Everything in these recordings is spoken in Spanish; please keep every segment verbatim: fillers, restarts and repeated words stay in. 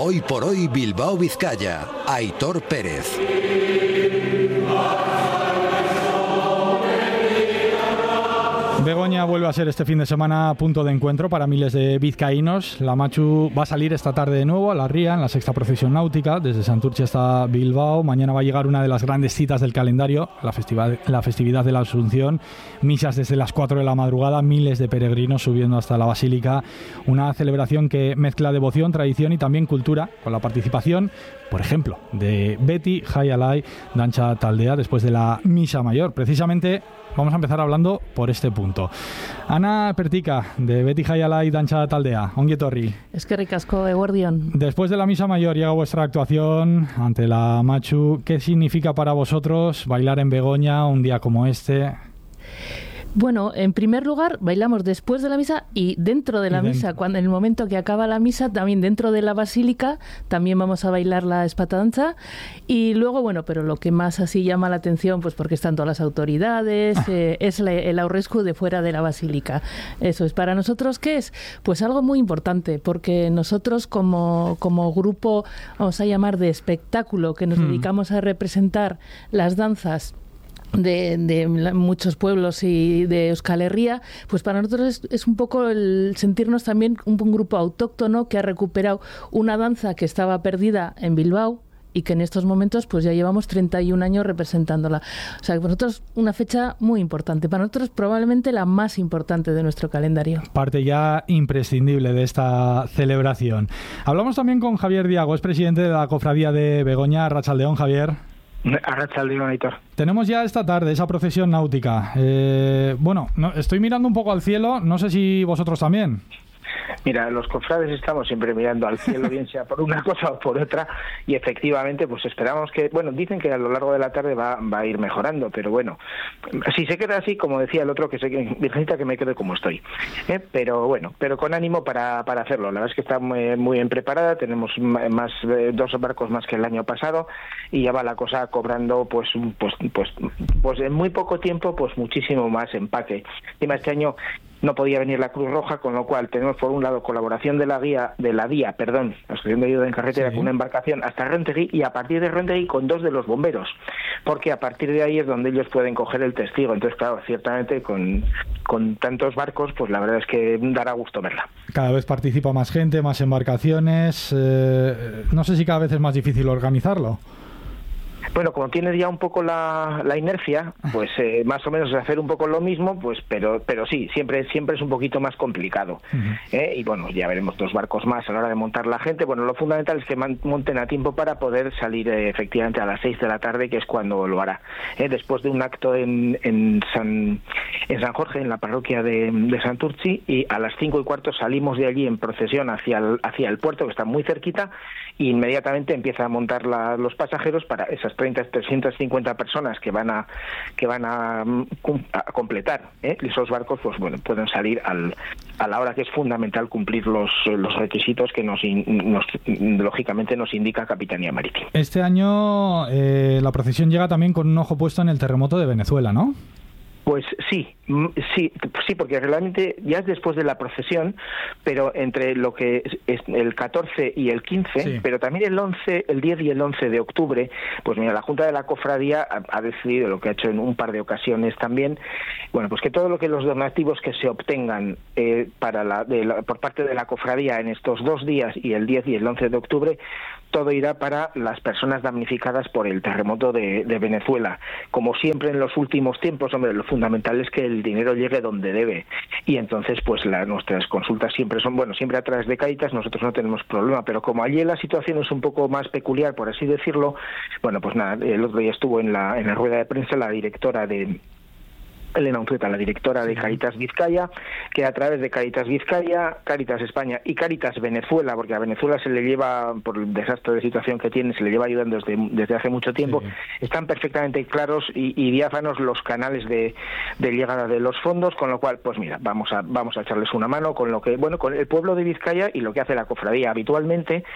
Hoy por hoy Bilbao Vizcaya. Aitor Pérez. Begoña vuelve a ser este fin de semana punto de encuentro para miles de vizcaínos. La Machu va a salir esta tarde de nuevo a la ría, en la sexta procesión náutica, desde Santurce hasta Bilbao. Mañana va a llegar una de las grandes citas del calendario, la festividad, la festividad de la Asunción. Misas desde las cuatro de la madrugada, miles de peregrinos subiendo hasta la Basílica. Una celebración que mezcla devoción, tradición y también cultura, con la participación, por ejemplo, de Beti Jaialai Dantza Taldea después de la Misa Mayor. Precisamente vamos a empezar hablando por este punto. Ana Pertica, de Beti Jaialai Dantza Taldea. Ongi etorri. Eskerrik asko, eguerdion. Después de la Misa Mayor llega vuestra actuación ante la Machu. ¿Qué significa para vosotros bailar en Begoña un día como este? Bueno, en primer lugar, bailamos después de la misa y dentro de la misa. Cuando en el momento que acaba la misa, también dentro de la basílica, también vamos a bailar la espatadanza. Y luego, bueno, pero lo que más así llama la atención, pues porque están todas las autoridades, eh, es la, el aurrescu de fuera de la basílica. Eso es. Para nosotros, ¿qué es? Pues algo muy importante, porque nosotros como, como grupo, vamos a llamar de espectáculo, que nos hmm. dedicamos a representar las danzas De, de muchos pueblos y de Euskal Herria, pues para nosotros es, es un poco el sentirnos también un, un grupo autóctono que ha recuperado una danza que estaba perdida en Bilbao y que en estos momentos pues ya llevamos treinta y un años representándola. O sea, que para nosotros una fecha muy importante, para nosotros probablemente la más importante de nuestro calendario. Parte ya imprescindible de esta celebración. Hablamos también con Javier Diago, es presidente de la Cofradía de Begoña. Arratsaldeon, Javier. Arratsaldeon, Aitor. Tenemos ya esta tarde esa procesión náutica. Eh, bueno, no, estoy mirando un poco al cielo, no sé si vosotros también. Mira, los cofrades estamos siempre mirando al cielo, bien sea por una cosa o por otra, y efectivamente pues esperamos que, bueno, dicen que a lo largo de la tarde va, va a ir mejorando, pero bueno, si se queda así, como decía el otro, que sé que Virgencita, que me quede como estoy, ¿eh? pero bueno, pero con ánimo para, para hacerlo. La verdad es que está muy, muy bien preparada, tenemos más eh, dos barcos más que el año pasado, y ya va la cosa cobrando pues pues pues pues en muy poco tiempo pues muchísimo más empaque. Encima este año no podía venir la Cruz Roja, con lo cual tenemos por un lado colaboración de la guía, de la D I A, perdón, la Asociación de Ayuda en Carretera, sí, con una embarcación hasta Rentegui, y a partir de Rentegui con dos de los bomberos, porque a partir de ahí es donde ellos pueden coger el testigo. Entonces, claro, ciertamente con, con tantos barcos, pues la verdad es que dará gusto verla. Cada vez participa más gente, más embarcaciones. Eh, no sé si cada vez es más difícil organizarlo. Bueno, como tienes ya un poco la, la inercia, pues eh, más o menos hacer un poco lo mismo, pues pero pero sí, siempre siempre es un poquito más complicado. Uh-huh. ¿eh? Y bueno, ya veremos dos barcos más a la hora de montar la gente. Bueno, lo fundamental es que man, monten a tiempo para poder salir eh, efectivamente a las seis de la tarde, que es cuando lo hará. ¿eh? Después de un acto en, en, San, en San Jorge, en la parroquia de, de Santurtzi, y a las cinco y cuarto salimos de allí en procesión hacia el, hacia el puerto, que está muy cerquita, e inmediatamente empieza a montar la, los pasajeros para esas treinta, trescientas cincuenta personas que van a que van a, a completar ¿eh? esos barcos, pues bueno, pueden salir al, a la hora que es fundamental cumplir los, los requisitos que nos, nos lógicamente nos indica Capitanía Marítima. Este año eh, la procesión llega también con un ojo puesto en el terremoto de Venezuela, ¿no? Pues sí, sí, sí, porque realmente ya es después de la procesión, pero entre lo que es el catorce y el quince, sí, pero también el once, el diez y el once de octubre, pues mira, la Junta de la Cofradía ha, ha decidido, lo que ha hecho en un par de ocasiones también, bueno, pues que todo lo que los donativos que se obtengan eh, para la, de la, por parte de la Cofradía en estos dos días, y el diez y el once de octubre, todo irá para las personas damnificadas por el terremoto de, de Venezuela. Como siempre en los últimos tiempos, hombre, lo fundamental es que el dinero llegue donde debe, y entonces pues la, nuestras consultas siempre son, bueno, siempre a través de Cáritas, nosotros no tenemos problema, pero como allí la situación es un poco más peculiar, por así decirlo, bueno, pues nada, el otro día estuvo en la, en la rueda de prensa la directora de Elena Unzueta, la directora de Cáritas Vizcaya, que a través de Cáritas Vizcaya, Cáritas España y Cáritas Venezuela, porque a Venezuela se le lleva, por el desastre de situación que tiene, se le lleva ayudando desde, desde hace mucho tiempo, sí, están perfectamente claros y, y diáfanos los canales de, de llegada de los fondos, con lo cual, pues mira, vamos a vamos a echarles una mano con lo que, bueno, con el pueblo de Vizcaya y lo que hace la cofradía habitualmente.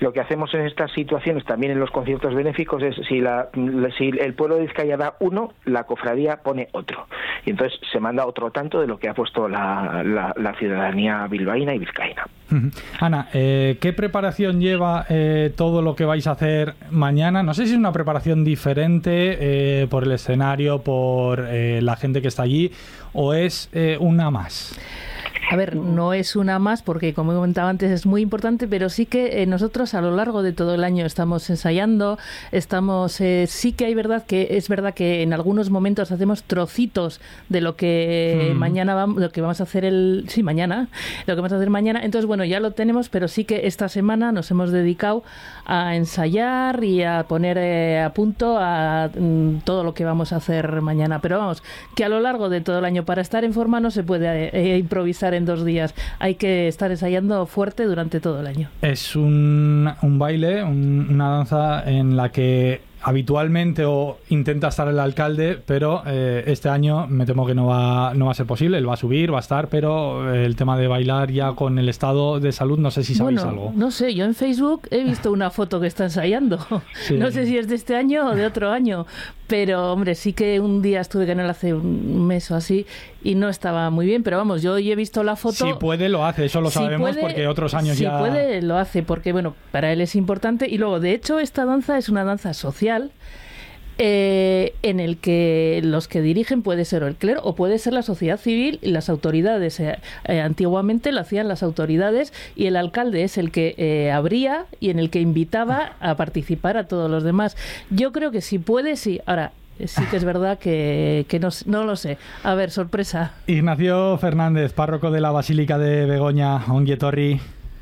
lo que hacemos en estas situaciones, también en los conciertos benéficos, es si, la, si el pueblo de Vizcaya da uno, la cofradía pone otro. Y entonces se manda otro tanto de lo que ha puesto la, la, la ciudadanía bilbaína y vizcaína. Ana, eh, ¿qué preparación lleva eh, todo lo que vais a hacer mañana? No sé si es una preparación diferente eh, por el escenario, por eh, la gente que está allí, o es eh, una más. A ver, no es una más porque, como he comentado antes, es muy importante, pero sí que eh, nosotros a lo largo de todo el año estamos ensayando, estamos, eh, sí que hay verdad que es verdad que en algunos momentos hacemos trocitos de lo que mm. mañana vamos, lo que vamos a hacer el, sí, mañana, lo que vamos a hacer mañana. Entonces, bueno, ya lo tenemos, pero sí que esta semana nos hemos dedicado a ensayar y a poner eh, a punto a mm, todo lo que vamos a hacer mañana. Pero vamos, que a lo largo de todo el año, para estar en forma no se puede eh, improvisar en dos días, hay que estar ensayando fuerte durante todo el año. Es un, un baile, un, una danza en la que habitualmente o intenta estar el alcalde, pero eh, este año me temo que no va no va a ser posible. Él va a subir, va a estar, pero el tema de bailar ya con el estado de salud, no sé si sabéis bueno, algo. No sé, yo en Facebook he visto una foto que está ensayando. Sí. No sé si es de este año o de otro año, pero hombre, sí que un día estuve con él hace un mes o así y no estaba muy bien, pero vamos, yo hoy he visto la foto. Si puede, lo hace, eso lo si sabemos puede, porque otros años si ya... Si puede, lo hace, porque bueno, para él es importante. Y luego, de hecho, esta danza es una danza social, Eh, en el que los que dirigen puede ser el clero o puede ser la sociedad civil y las autoridades. Eh, eh, antiguamente lo hacían las autoridades y el alcalde es el que eh, abría y en el que invitaba a participar a todos los demás. Yo creo que si puede, sí. Ahora, sí que es verdad que, que no, no lo sé. A ver, sorpresa. Ignacio Fernández, párroco de la Basílica de Begoña, ongi etorri.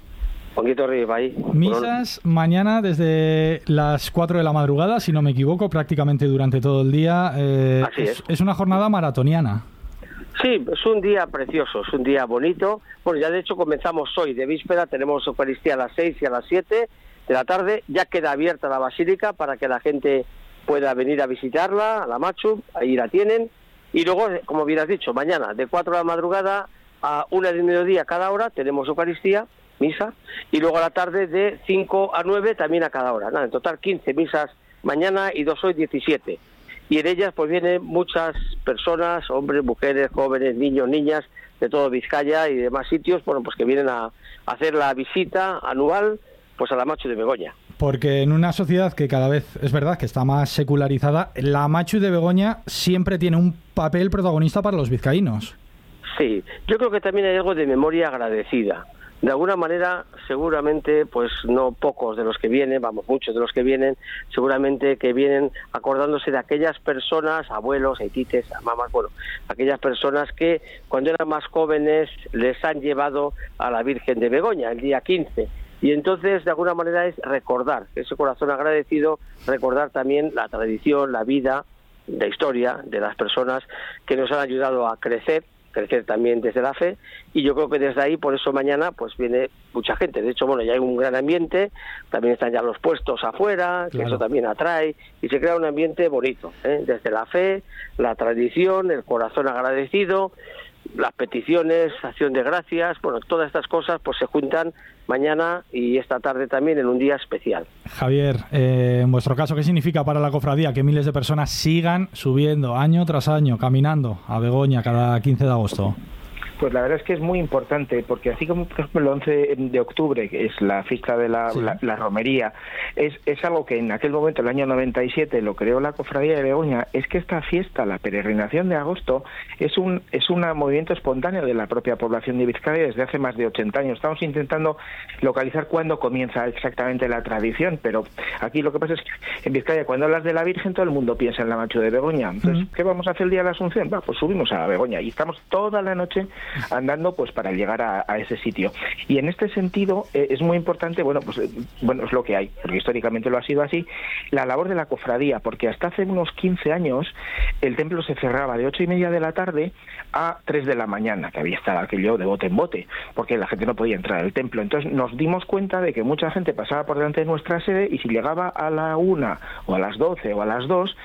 Misas mañana desde las cuatro de la madrugada, si no me equivoco, prácticamente durante todo el día. Eh, Así es. es. Es una jornada maratoniana. Sí, es un día precioso, es un día bonito. Bueno, ya de hecho comenzamos hoy de víspera, tenemos Eucaristía a las seis y a las siete de la tarde. Ya queda abierta la basílica para que la gente pueda venir a visitarla, a la Machu, ahí la tienen. Y luego, como bien has dicho, mañana de cuatro de la madrugada a una del mediodía cada hora tenemos Eucaristía, misa, y luego a la tarde de cinco a nueve también a cada hora. Nada, en total quince misas mañana y dos hoy, diecisiete. Y en ellas pues vienen muchas personas, hombres, mujeres, jóvenes, niños, niñas, de todo Vizcaya y demás sitios, bueno, pues que vienen a hacer la visita anual pues a la Machu de Begoña. Porque en una sociedad que cada vez es verdad que está más secularizada, la Machu de Begoña siempre tiene un papel protagonista para los vizcaínos. Sí, yo creo que también hay algo de memoria agradecida. De alguna manera, seguramente, pues no pocos de los que vienen, vamos, muchos de los que vienen, seguramente que vienen acordándose de aquellas personas, abuelos, aitites, mamás, bueno, aquellas personas que cuando eran más jóvenes les han llevado a la Virgen de Begoña el día quince. Y entonces, de alguna manera, es recordar, ese corazón agradecido, recordar también la tradición, la vida, la historia de las personas que nos han ayudado a crecer, crecer también desde la fe, y yo creo que desde ahí, por eso mañana, pues viene mucha gente. De hecho, bueno, ya hay un gran ambiente, también están ya los puestos afuera, que claro, eso también atrae, y se crea un ambiente bonito, ¿eh? Desde la fe, la tradición, el corazón agradecido, las peticiones, acción de gracias, bueno, todas estas cosas pues se juntan mañana y esta tarde también en un día especial. Javier, eh, en vuestro caso, ¿qué significa para la cofradía que miles de personas sigan subiendo año tras año, caminando a Begoña cada quince de agosto? Pues la verdad es que es muy importante, porque así como por ejemplo el once de octubre, que es la fiesta de la, sí. la, la romería, es, es algo que en aquel momento, el año noventa y siete, lo creó la Cofradía de Begoña. Es que esta fiesta, la peregrinación de agosto, es un es un movimiento espontáneo de la propia población de Vizcaya desde hace más de ochenta años. Estamos intentando localizar cuándo comienza exactamente la tradición, pero aquí lo que pasa es que en Vizcaya, cuando hablas de la Virgen, todo el mundo piensa en la Machu de Begoña. Entonces, uh-huh. ¿qué vamos a hacer el día de la Asunción? Va, pues subimos a Begoña y estamos toda la noche andando pues para llegar a, a ese sitio. Y en este sentido eh, es muy importante, bueno, pues eh, bueno, es lo que hay, porque históricamente lo ha sido así, la labor de la cofradía, porque hasta hace unos quince años el templo se cerraba de ocho y media de la tarde a tres de la mañana, que había estado aquello de bote en bote, porque la gente no podía entrar al templo. Entonces nos dimos cuenta de que mucha gente pasaba por delante de nuestra sede y si llegaba a la una o a las doce o a las dos,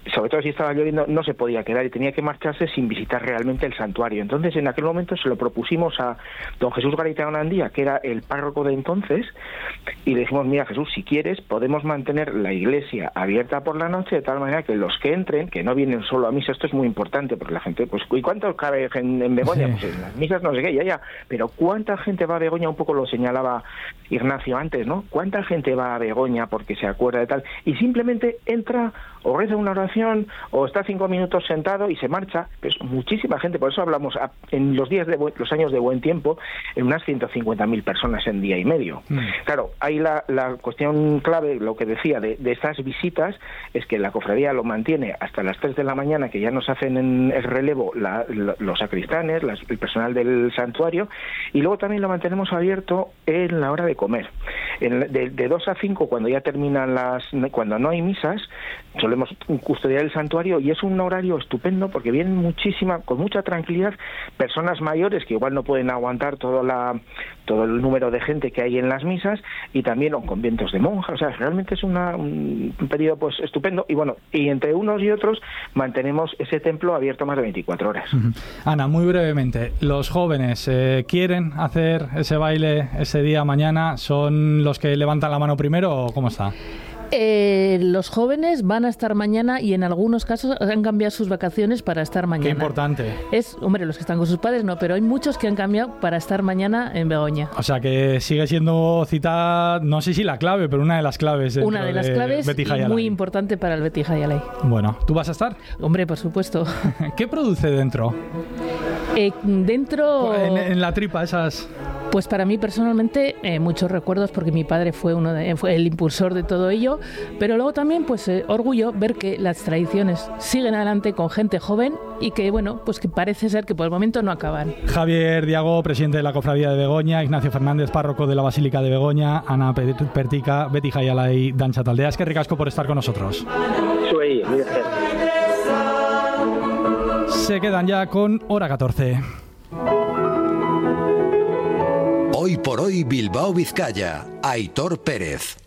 sobre todo si estaba lloviendo, no se podía quedar y tenía que marcharse sin visitar realmente el santuario. Entonces, en aquel momento se lo propusimos a don Jesús Garitano Andía, que era el párroco de entonces, y le dijimos, mira Jesús, si quieres, podemos mantener la iglesia abierta por la noche, de tal manera que los que entren, que no vienen solo a misa, esto es muy importante, porque la gente, pues, ¿y cuánto cabe en, en Begoña? Sí. Pues en las misas no sé qué, ya, ya, pero ¿cuánta gente va a Begoña? Un poco lo señalaba Ignacio antes, ¿no? ¿Cuánta gente va a Begoña porque se acuerda de tal? Y simplemente entra o reza una oración o está cinco minutos sentado y se marcha. Pues muchísima gente, por eso hablamos a, en los días de buen, los años de buen tiempo, en unas ciento cincuenta mil personas en día y medio. Mm. Claro, ahí la, la cuestión clave, lo que decía de, de estas visitas, es que la cofradía lo mantiene hasta las tres de la mañana, que ya nos hacen en el relevo la, la, los sacristanes, las, el personal del santuario, y luego también lo mantenemos abierto en la hora de comer. En, de, de dos a cinco, cuando ya terminan las, cuando no hay misas, solemos custodiar el santuario y es un horario estupendo porque vienen muchísima, con mucha tranquilidad, personas mayores que igual no pueden aguantar todo, la, todo el número de gente que hay en las misas, y también con conventos de monjas. O sea, realmente es una, un, un periodo pues estupendo, y bueno, y entre unos y otros mantenemos ese templo abierto más de veinticuatro horas. Uh-huh. Ana, muy brevemente, los jóvenes eh, quieren hacer ese baile ese día mañana, ¿son los que levantan la mano primero o cómo está? Eh, los jóvenes van a estar mañana y en algunos casos han cambiado sus vacaciones para estar mañana. Qué importante. Es, hombre, los que están con sus padres no, pero hay muchos que han cambiado para estar mañana en Begoña. O sea que sigue siendo cita, no sé si la clave, pero una de las claves. Una de las de claves y muy importante para el Betty Jayalay. Bueno, ¿tú vas a estar? Hombre, por supuesto. ¿Qué produce dentro? Eh, dentro... En, en la tripa esas... Pues para mí personalmente eh, muchos recuerdos, porque mi padre fue uno de, fue el impulsor de todo ello, pero luego también pues eh, orgullo ver que las tradiciones siguen adelante con gente joven y que bueno, pues que parece ser que por el momento no acaban. Javier Diago, presidente de la Cofradía de Begoña, Ignacio Fernández, párroco de la Basílica de Begoña, Ana Pertica, Betty Jayalay, Dancha Taldea. Es que ricasco por estar con nosotros. Soy, Se quedan ya con hora catorce. Hoy por hoy Bilbao Vizcaya, Aitor Pérez.